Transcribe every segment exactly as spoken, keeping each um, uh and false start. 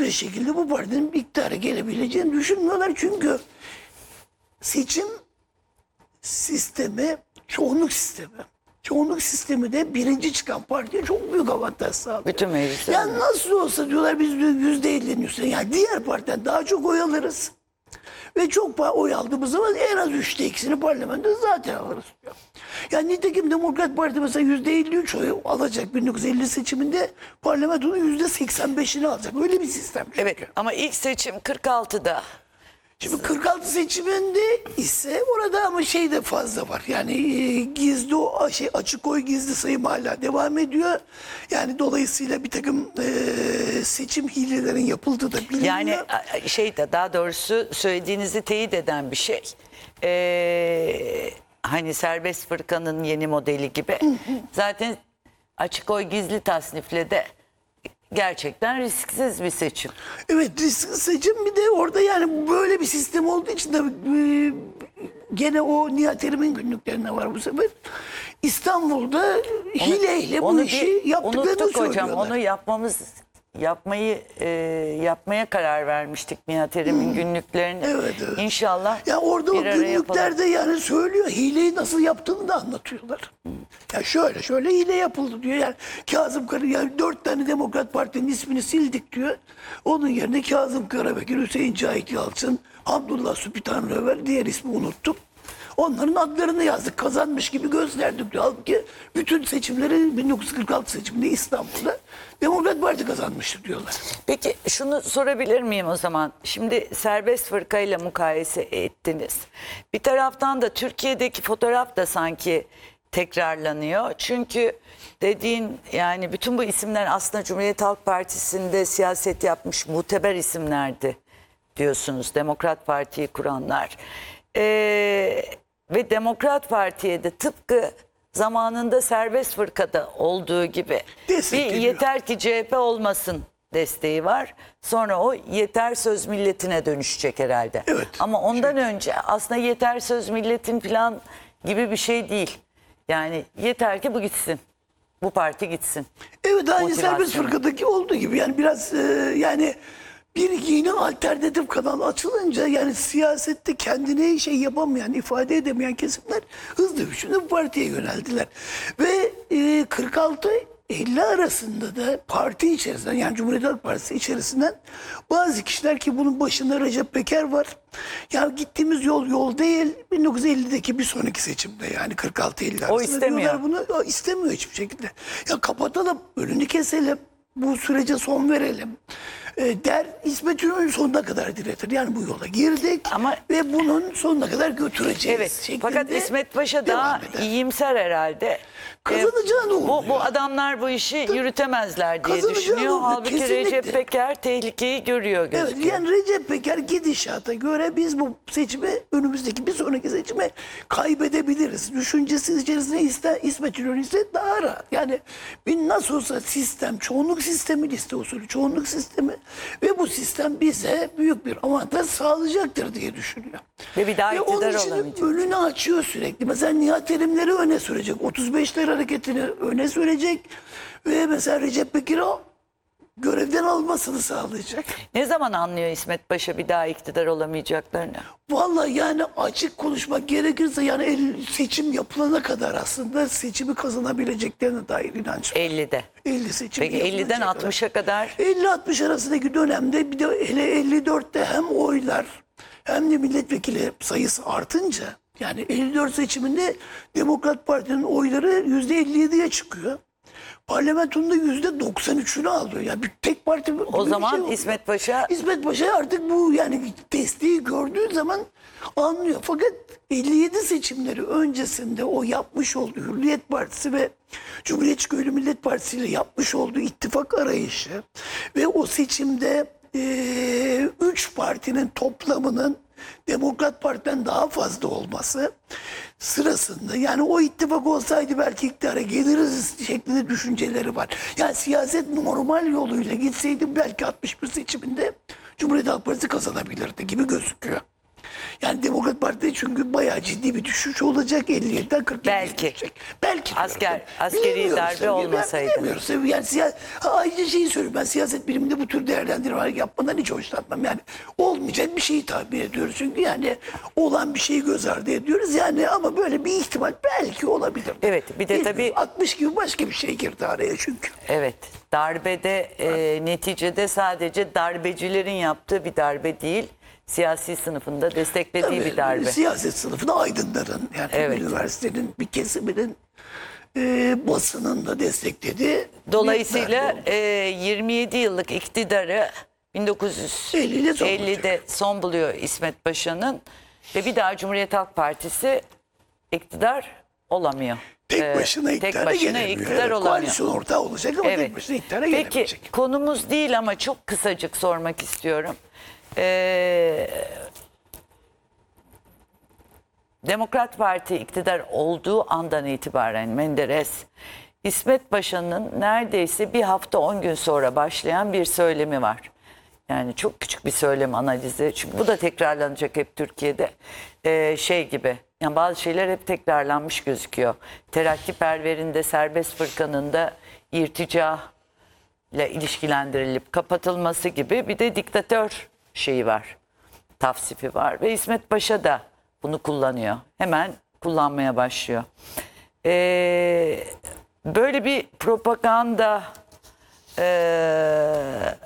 hiçbir şekilde bu partinin iktidara gelebileceğini düşünmüyorlar. Çünkü seçim sistemi çoğunluk sistemi. Çoğunluk sistemi de birinci çıkan partiye çok büyük avantaj sağlıyor. Bütün meclisler. Yani nasıl olsa diyorlar biz diyor yüzde ellinin üstüne. Yani diğer partiden daha çok oy alırız. Ve çok oy aldığımız zaman en az üçte ikisini parlamentoda zaten alırız diyor. Yani nitekim Demokrat Parti mesela yüzde elli üç oy alacak bin dokuz yüz elli seçiminde parlamentonun yüzde seksen beşini alacak. Öyle bir sistem çünkü. Evet ama ilk seçim kırk altıda. Şimdi kırk altı seçiminde ise orada ama şey de fazla var. Yani e, gizli o şey açık oy gizli sayım hala devam ediyor. Yani dolayısıyla bir takım e, seçim hilelerin yapıldığı da biliniyor. Yani şey de daha doğrusu söylediğinizi teyit eden bir şey. Ee, hani serbest fırkanın yeni modeli gibi. Zaten açık oy gizli tasnifle de gerçekten risksiz bir seçim. Evet, riskli seçim bir de orada yani böyle bir sistem olduğu için de e, gene o Nihat Erim'in günlüklerinde var bu sefer. İstanbul'da hileyle bu işi bir yaptıklarını unuttuk söylüyorlar. hocam. Onu yapmamız yapmayı e, yapmaya karar vermiştik Nihat Erim'in günlüklerini. Evet, evet. İnşallah Ya orada o bir ara yapalım. günlüklerde yani söylüyor. Hileyi nasıl yaptığını da anlatıyorlar. Ya şöyle şöyle hile yapıldı diyor. Yani Kazım Kara yani dört tane Demokrat Parti'nin ismini sildik diyor. Onun yerine Kazım Karabekir, Hüseyin Cahit Yalçın, Abdullah Sübütan Röver, diğer ismi unuttum. Onların adlarını yazdık. Kazanmış gibi gösterdik diyor. Halbuki bütün seçimleri bin dokuz yüz kırk altı seçiminde İstanbul'da Demokrat Parti kazanmıştı diyorlar. Peki şunu sorabilir miyim o zaman? Şimdi serbest fırkayla mukayese ettiniz. Bir taraftan da Türkiye'deki fotoğraf da sanki tekrarlanıyor. Çünkü dediğin yani bütün bu isimler aslında Cumhuriyet Halk Partisi'nde siyaset yapmış muteber isimlerdi diyorsunuz. Demokrat Parti'yi kuranlar. Ee, ve Demokrat Parti'ye de tıpkı zamanında serbest fırkada olduğu gibi bir Destekliyor. yeter ki C H P olmasın desteği var. Sonra o yeter söz milletine dönüşecek herhalde. Evet. Ama ondan önce aslında yeter söz milletin falan gibi bir şey değil. Yani yeter ki bu gitsin. Bu parti gitsin. Evet, aynı Motivasyonu. serbest fırkadaki olduğu gibi yani biraz e, yani bir yeni alternatif kanal açılınca yani siyasette kendine şey yapamayan, ifade edemeyen kesimler hızlı bir şekilde bu partiye yöneldiler. Ve e, kırk altı elli arasında da parti içerisinden yani Cumhuriyet Halk Partisi içerisinden bazı kişiler ki bunun başında Recep Peker var. Ya gittiğimiz yol yol değil. bin dokuz yüz ellideki bir sonraki seçimde yani kırk altı elli arasında istemiyor. diyorlar bunu. O istemiyor hiçbir şekilde. Ya kapatalım, önünü keselim. Bu sürece son verelim. E, der İsmet İnönü sonuna kadar diretir. Yani bu yola girdik Ama- ve bunun sonuna kadar götüreceğiz. Evet. şeklinde Fakat İsmet Paşa daha devam eder. iyimser herhalde. Kazanacağını bu, umuyor. bu adamlar bu işi yürütemezler diye Kazanacağını düşünüyor. umuyor, Halbuki kesinlikle. Recep Peker tehlikeyi görüyor Evet, gözüküyor. yani Recep Peker gidişata göre biz bu seçimi önümüzdeki bir sonraki seçimi kaybedebiliriz. Düşüncesi içerisinde iste, İsmet İnönü ise daha rahat. Yani bir nasıl olsa sistem, çoğunluk sistemi, liste usulü çoğunluk sistemi ve bu sistem bize büyük bir avantaj sağlayacaktır diye düşünüyor. Ve bir daha Ve iktidar onun için olamayacak. önünü açıyor sürekli. Mesela Nihat Erimleri öne sürecek. otuz beşler hareketini öne sürecek. Ve mesela Recep Bekir'i görevden almasını sağlayacak. Ne zaman anlıyor İsmet Paşa bir daha iktidar olamayacaklarını? Vallahi yani açık konuşmak gerekirse yani el, seçim yapılana kadar aslında seçimi kazanabileceklerine dair inanç var. ellide. elli seçim Peki elliden altmışa kadar elli altmış arasındaki dönemde bir de hele elli dörtte hem oylar hem de milletvekili sayısı artınca yani elli dört seçiminde Demokrat Parti'nin oyları yüzde elli yediye çıkıyor. Parlamentonun da yüzde doksan üçünü alıyor. Yani bir tek parti gibi o bir zaman şey oluyor. İsmet Paşa İsmet Paşa artık bu yani desteği gördüğü zaman anlıyor. Fakat elli yedi seçimleri öncesinde o yapmış olduğu Hürriyet Partisi ve Cumhuriyetçi Köylü Millet Partisi ile yapmış olduğu ittifak arayışı ve o seçimde eee, üç partinin toplamının Demokrat Parti'den daha fazla olması sırasında yani o ittifak olsaydı belki iktidara geliriz şeklinde düşünceleri var. Yani siyaset normal yoluyla gitseydi belki altmış bir seçiminde Cumhuriyet Halk Partisi kazanabilirdi gibi gözüküyor. Yani Demokrat Parti'de çünkü bayağı ciddi bir düşüş olacak. elli yediden kırk yediye Belki. düşecek. Belki. Asker- diyorum. askeri Bilemiyoruz darbe tabii. olmasaydı. Ben bilemiyoruz tabii. Yani siya- ha, ayrıca şeyi söylüyorum. Ben siyaset biliminde bu tür değerlendirmeler yapmadan hiç hoşlanmam. Yani olmayacak bir şeyi tahmin ediyoruz. Çünkü yani olan bir şeyi göz ardı ediyoruz. Yani ama böyle bir ihtimal belki olabilir. Evet, bir de Bilmiyorum. tabii- altmış gibi başka bir şey girdi araya çünkü. Evet, darbede e, neticede sadece darbecilerin yaptığı bir darbe değil, siyasi sınıfında desteklediği Tabii, bir darbe. siyaset sınıfında aydınların yani Evet. üniversitenin bir kesiminin e, basının da desteklediği bir Dolayısıyla darbe oldu. e, yirmi yedi yıllık iktidarı bin dokuz yüz elliyle son ellide son buluyor İsmet Paşa'nın ve bir daha Cumhuriyet Halk Partisi iktidar olamıyor. tek Ee, başına iktidara tek başına gelemiyor. iktidar Evet, olamıyor. koalisyon ortağı olacak ama Evet. tek başına iktidara Peki gelemeyecek. konumuz değil ama çok kısacık sormak istiyorum. Ee, Demokrat Parti iktidar olduğu andan itibaren Menderes, İsmet Paşa'nın neredeyse bir hafta on gün sonra başlayan bir söylemi var. Yani çok küçük bir söylem analizi. Çünkü bu da tekrarlanacak hep Türkiye'de. Ee, şey gibi. Yani bazı şeyler hep tekrarlanmış gözüküyor. Terakkiperverinde, serbest fırkanın da irtica ile ilişkilendirilip kapatılması gibi bir de diktatör şeyi var. Tavsifi var ve İsmet Paşa da bunu kullanıyor. Hemen kullanmaya başlıyor. Ee, böyle bir propaganda ee,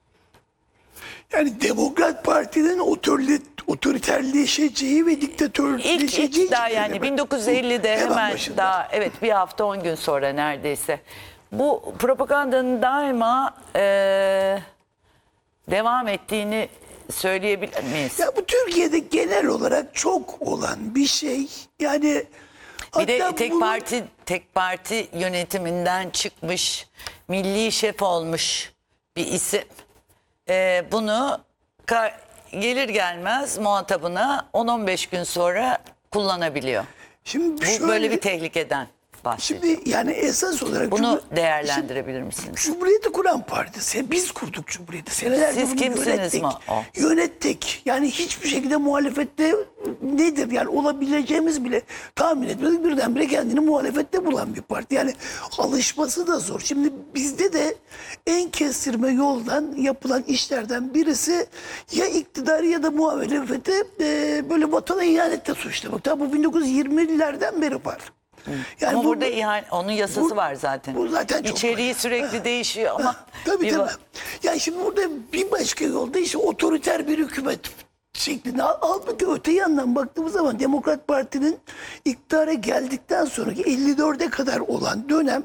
Yani Demokrat Parti'nin otorite, otoriterleşeceği ve İlk diktatörleşeceği ilk daha gibi yani mi? bin dokuz yüz ellide Hemen hemen başında. daha evet bir hafta on gün sonra neredeyse. Bu propagandanın daima eee, devam ettiğini söyleyebilir miyiz? Ya bu Türkiye'de genel olarak çok olan bir şey. Yani Bir de hatta tek bunu- parti tek parti yönetiminden çıkmış, milli şef olmuş bir isim. Eee, bunu ka- gelir gelmez muhatabına on on beş gün sonra kullanabiliyor. Şimdi Bu şöyle, böyle bir tehlikeden bahsediyor. şimdi yani esas olarak Bunu Cumhur- değerlendirebilir misiniz? Cumhuriyeti kuran parti. Se- Biz kurduk Cumhuriyeti. Senelerce Siz bunu kimsiniz yönettik. mi o? Yönettik. Yani hiçbir şekilde muhalefette nedir? Yani olabileceğimiz bile tahmin etmedik. Birdenbire kendini muhalefette bulan bir parti. Yani alışması da zor. Şimdi bizde de en kestirme yoldan yapılan işlerden birisi ya iktidarı ya da muhalefeti e, böyle vatana ihanette suçlamak. Tabi bu bin dokuz yüz yirmilerden beri var. Yani Ama bu- burada ihan, onun yasası bu- var zaten. bu zaten çok İçeriği var. sürekli değişiyor ama Tabii bir tabii. va- Yani şimdi burada bir başka yolda işte otoriter bir hükümet şeklinde. Halbuki öte yandan baktığımız zaman Demokrat Parti'nin iktidara geldikten sonraki elli dörde kadar olan dönem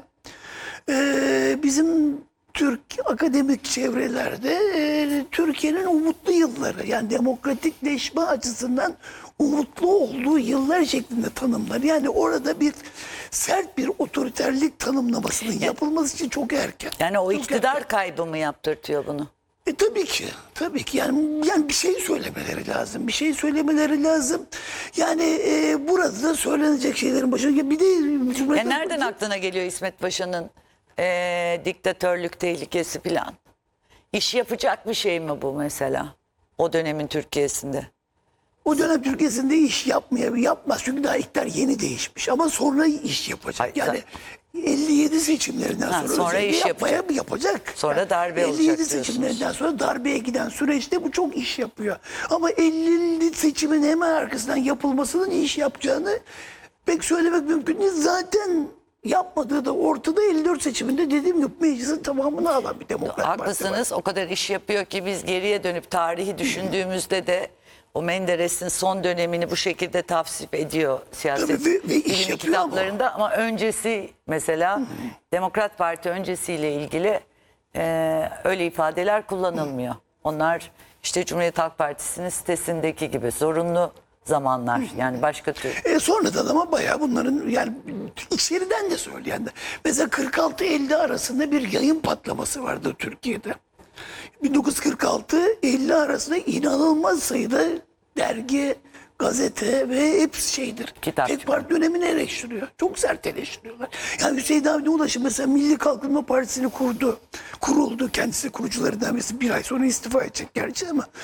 e, bizim Türk akademik çevrelerde e, Türkiye'nin umutlu yılları. Yani demokratikleşme açısından umutlu olduğu yıllar şeklinde tanımlar. Yani orada bir sert bir otoriterlik tanımlamasının yapılması için çok erken. yani o Çok iktidar erken. kaybı mı yaptırtıyor bunu? E tabii ki. Tabii ki. Yani yani bir şey söylemeleri lazım. Bir şey söylemeleri lazım. Yani e, burada da söylenecek şeylerin başına bir de E nereden aklına geliyor İsmet Paşa'nın e, diktatörlük tehlikesi falan? İş yapacak bir şey mi bu mesela? O dönemin Türkiye'sinde. o dönem Türkiye'sinde iş yapmaya yapmaz. Çünkü daha iktidar yeni değişmiş. Ama sonra iş yapacak. Hayır, Yani elli yedi seçimlerinden Ha, sonra, sonra özellikle iş yapmaya yapacak. yapacak. Sonra darbe elli olacak yedi diyorsunuz. seçimlerinden sonra darbeye giden süreçte bu çok iş yapıyor. Ama elli seçimin hemen arkasından yapılmasının iş yapacağını pek söylemek mümkün değil. Zaten yapmadığı da ortada. elli dört seçiminde dediğim gibi meclisin tamamını alan bir Demokrat Parti var. Haklısınız. O kadar iş yapıyor ki biz geriye dönüp tarihi düşündüğümüzde de o Menderes'in son dönemini bu şekilde tavsif ediyor siyaset Tabii ve- ve iş bilimi yapıyor ama. kitaplarında ama. öncesi mesela Demokrat Parti öncesiyle ilgili e, öyle ifadeler kullanılmıyor. Onlar işte Cumhuriyet Halk Partisi'nin sitesindeki gibi zorunlu zamanlar yani başka tür. E sonradan ama bayağı bunların yani içeriden de söyleyen de. Mesela kırk altı elli arasında bir yayın patlaması vardı Türkiye'de. bin dokuz yüz kırk altı elli arasında inanılmaz sayıda dergi, gazete ve hepsi şeydir. Kitap. Tek parti dönemini eleştiriyor. Çok sert eleştiriyorlar. Yani Hüseyin Avni Ulaş'ın mesela Milli Kalkınma Partisi'ni kurdu. Kuruldu. Kendisi kurucularından birisi. Bir ay sonra istifa edecek gerçi ama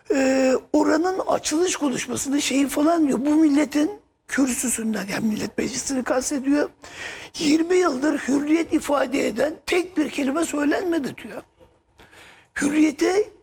e, oranın açılış konuşmasında şeyi falan diyor. Bu milletin kürsüsünden, yani millet meclisini kastediyor. yirmi yıldır hürriyet ifade eden tek bir kelime söylenmedi diyor. Hürriyete